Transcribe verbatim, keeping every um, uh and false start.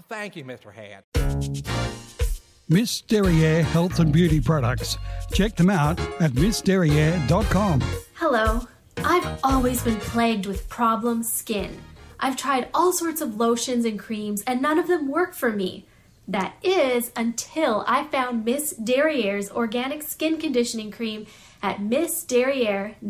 Thank you, Mister Head. Miss Derriere Health and Beauty Products. Check them out at miss derriere dot com. Hello. I've always been plagued with problem skin. I've tried all sorts of lotions and creams and none of them work for me. That is until I found Miss Derriere's organic skin conditioning cream at miss derriere